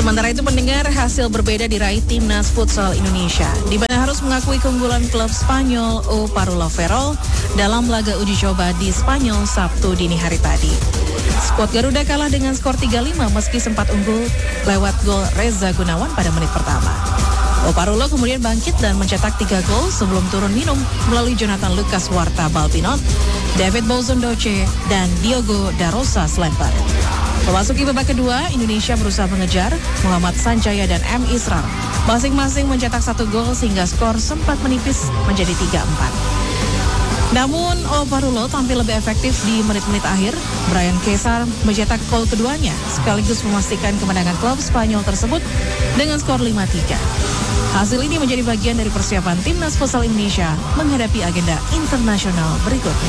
Sementara itu pendengar, hasil berbeda diraih Timnas Futsal Indonesia, di mana harus mengakui keunggulan klub Spanyol O Parulo Ferrol dalam laga uji coba di Spanyol Sabtu dini hari tadi. Skuad Garuda kalah dengan skor 3-5 meski sempat unggul lewat gol Reza Gunawan pada menit pertama. O Parulo kemudian bangkit dan mencetak 3 gol sebelum turun minum melalui Jonathan Lucas Warta Balpinot, David Bozondoce, dan Diogo Darosa Slemper. Memasuki babak kedua, Indonesia berusaha mengejar. Muhammad Sanjaya dan M. Israr masing-masing mencetak 1 gol sehingga skor sempat menipis menjadi 3-4. Namun, O Parulo tampil lebih efektif di menit-menit akhir. Brian Kesar mencetak gol keduanya sekaligus memastikan kemenangan klub Spanyol tersebut dengan skor 5-3. Hasil ini menjadi bagian dari persiapan Timnas Futsal Indonesia menghadapi agenda internasional berikutnya.